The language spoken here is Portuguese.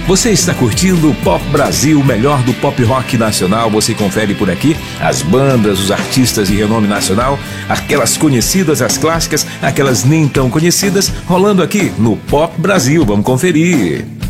Você está curtindo o Pop Brasil, o melhor do pop rock nacional. Você confere por aqui as bandas, os artistas de renome nacional, aquelas conhecidas, as clássicas, aquelas nem tão conhecidas, rolando aqui no Pop Brasil. Vamos conferir.